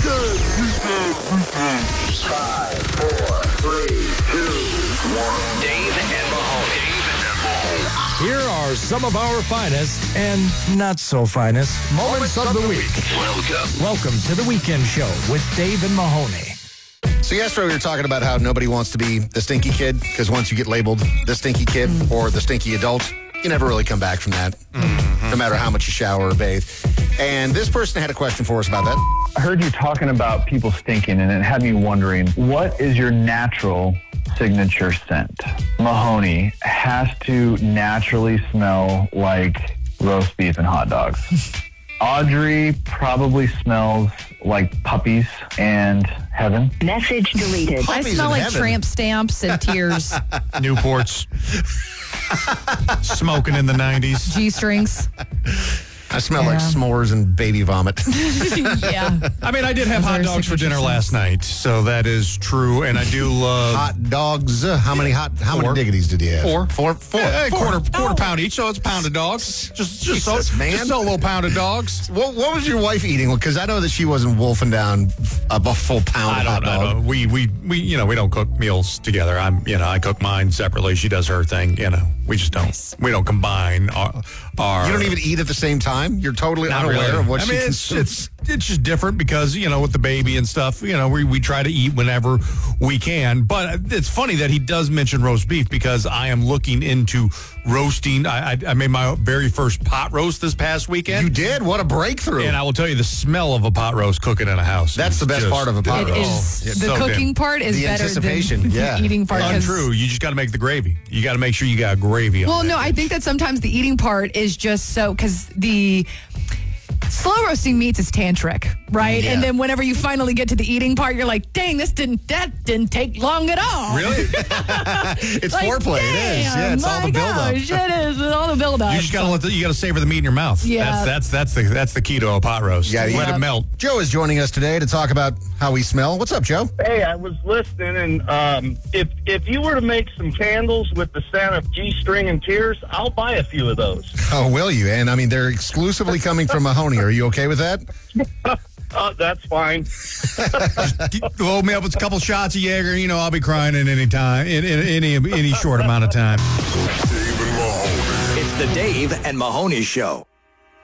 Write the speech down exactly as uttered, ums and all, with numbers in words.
Weekend, weekend, weekend. Five, four, three, two, one. Dave and Mahoney. Dave and Mahoney. Here are some of our finest and not so finest moments, moments of, of the week. Welcome. Welcome to the Weekend Show with Dave and Mahoney. So yesterday we were talking about how nobody wants to be the stinky kid because once you get labeled the stinky kid mm. or the stinky adult, you never really come back from that, mm-hmm. no matter how much you shower or bathe. And this person had a question for us about that. I heard you talking about people stinking, and it had me wondering, what is your natural signature scent? Mahoney has to naturally smell like roast beef and hot dogs. Audrey probably smells like puppies and heaven. Message deleted. I smell like heaven. tramp stamps and tears. Newports. Smoking in the nineties. G-strings. I smell Yeah. like s'mores and baby vomit. Yeah. I mean, I did have Those hot are dogs for dinner signature last night, so that is true. And I do love Hot dogs. Uh, how many hot? How Four. many diggities did you have? Four. Four. Four. Yeah, Four. quarter quarter pound each, so it's a pound of dogs. Just just so, Jesus, man. just so a little pound of dogs. What, what was your wife eating? Because I know that she wasn't wolfing down a bu- full pound I of hot don't, I dog. don't. We we we you know we don't cook meals together. I'm you know I cook mine separately. She does her thing. You know we just don't we don't combine our. our You don't even eat at the same time? You're totally Not unaware really. of what I she mean, it's, consumes. it's it's just different because, you know, with the baby and stuff, you know, we, we try to eat whenever we can. But it's funny that he does mention roast beef because I am looking into roasting. I, I, I made my very first pot roast this past weekend. You did? What a breakthrough. And I will tell you, the smell of a pot roast cooking in a house. That's is the best just- part of a pot It roast. is. Oh, The so cooking damn- part is The better anticipation, than yeah. the eating part. 'cause- Untrue. You just got to make the gravy. You got to make sure you got gravy on Well, that no, I bitch. think that sometimes the eating part is just so, because the slow roasting meats is tantric, right? Yeah. And then whenever you finally get to the eating part, you're like, dang, this didn't, that didn't take long at all. Really? It's Like, foreplay. It is. Yeah, it's all my the buildup. gosh, it is. It's all the buildup. You just gotta let the, you gotta savor the meat in your mouth. Yeah. That's that's that's the that's the key to a pot roast. Yeah, Let yeah. it melt. Joe is joining us today to talk about how we smell. What's up, Joe? Hey, I was listening, and um, if if you were to make some candles with the scent of G-string and tears, I'll buy a few of those. Oh, will you? And I mean, they're exclusively coming from Mahoney. Are you okay with that? Uh, that's fine. Load me up with a couple shots of Jaeger. You know, I'll be crying in any time, in, in any any short amount of time. Dave and Mahoney. It's the Dave and Mahoney Show.